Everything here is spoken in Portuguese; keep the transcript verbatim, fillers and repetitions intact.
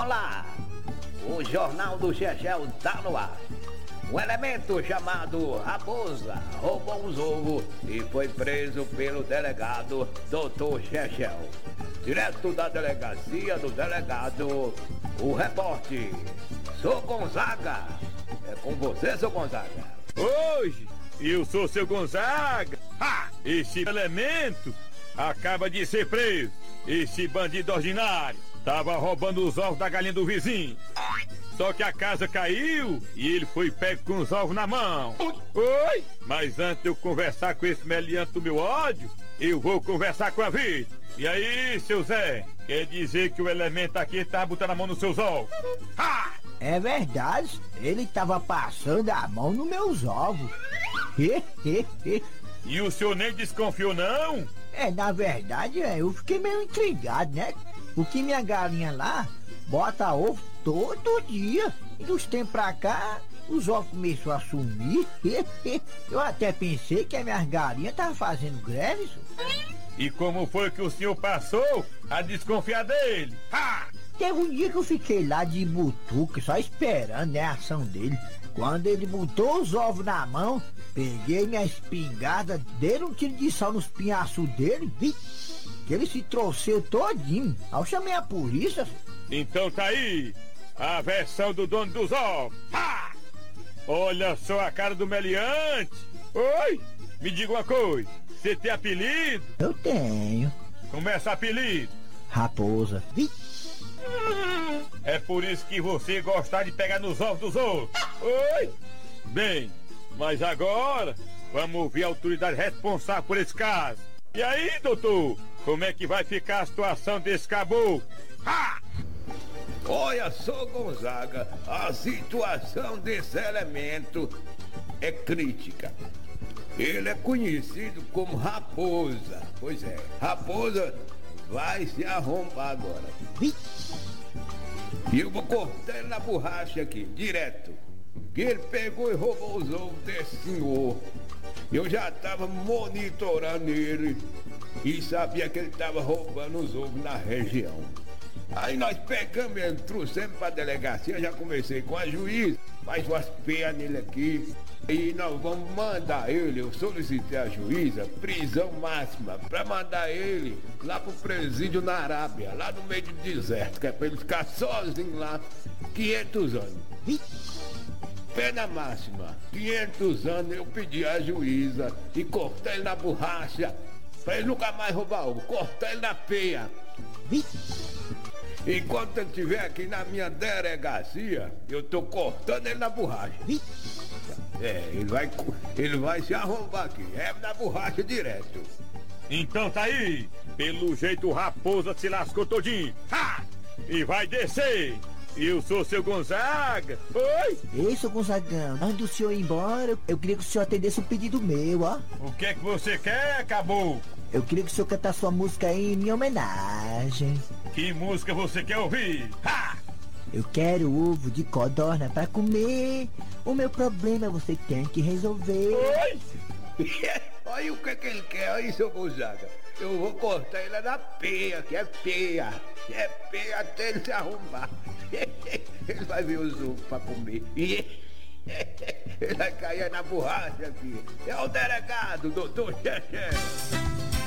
Olá, o Jornal do Chechel tá no ar. Um elemento chamado Raposa roubou uns ovos e foi preso pelo delegado doutor Chechel. Direto da delegacia do delegado, o repórter. Sou Gonzaga. É com você, seu Gonzaga. Hoje, eu sou seu Gonzaga. Ha! Esse elemento acaba de ser preso. Esse bandido ordinário tava roubando os ovos da galinha do vizinho. Só que a casa caiu e ele foi pego com os ovos na mão. Oi? Mas antes de eu conversar com esse meliante do meu ódio, eu vou conversar com a vítima. E aí, seu Zé, quer dizer que o elemento aqui tá botando a mão nos seus ovos? Ha! É verdade, ele tava passando a mão nos meus ovos. E o senhor nem desconfiou, não? É, na verdade, é, eu fiquei meio intrigado, né? Porque minha galinha lá bota ovo todo dia. E dos tempos pra cá, os ovos começaram a sumir. Eu até pensei que a minha galinha tava fazendo greve, senhor. E como foi que o senhor passou a desconfiar dele? Ha! Teve um dia que eu fiquei lá de butuca, só esperando, né, a ação dele. Quando ele botou os ovos na mão, peguei minha espingarda, dei um tiro de sal nos pinhaços dele, vi que ele se trouxeu todinho. Aí eu chamei a polícia. Então tá aí a versão do dono dos ovos. Ha! Olha só a cara do meliante. Oi, me diga uma coisa, você tem apelido? Eu tenho. Como é esse apelido? Raposa. Vi. É por isso que você gosta de pegar nos ovos dos outros. Oi? Bem, mas agora vamos ouvir a autoridade responsável por esse caso. E aí, doutor, como é que vai ficar a situação desse caboclo? Ha! Olha só, Gonzaga, a situação desse elemento é crítica. Ele é conhecido como Raposa. Pois é, Raposa vai se arrombar agora. E eu vou cortar ele na borracha aqui, direto. Que ele pegou e roubou os ovos desse senhor. Eu já estava monitorando ele e sabia que ele estava roubando os ovos na região. Aí nós pegamos ele, trouxemos para a delegacia, já comecei com a juíza, faz umas peias nele aqui. E nós vamos mandar ele, eu solicitei a juíza, prisão máxima, para mandar ele lá pro presídio na Arábia, lá no meio do deserto, que é para ele ficar sozinho lá, quinhentos anos. Pena máxima, quinhentos anos eu pedi à juíza e cortei ele na borracha, para ele nunca mais roubar ovo, cortei ele na peia. Enquanto ele estiver aqui na minha delegacia, eu tô cortando ele na borracha. É, ele vai, ele vai se arrombar aqui, é na borracha direto. Então tá aí, pelo jeito o Raposa se lascou todinho. Ha! E vai descer. Eu sou seu Gonzaga. Oi? Ei, seu Gonzagão, antes do senhor ir embora, eu queria que o senhor atendesse um pedido meu, ó. O que é que você quer, caboclo? Eu queria que o senhor cantasse sua música aí em minha homenagem. Que música você quer ouvir? Ha! Eu quero ovo de codorna pra comer. O meu problema você tem que resolver. Oi? Olha o que, que ele quer aí, seu Gonzaga. Eu vou cortar ele na peia, que é peia. É peia até ele se arrumar. Ele vai ver os ovos pra comer. Ele vai cair na borracha aqui. É o delegado, doutor Chechel.